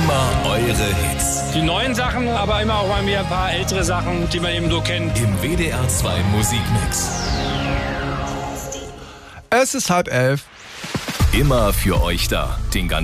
Immer eure Hits. Die neuen Sachen, aber immer auch mal wieder ein paar ältere Sachen, die man eben so kennt. Im WDR 2 Musikmix. Es ist 10:30. Immer für euch da. Den ganzen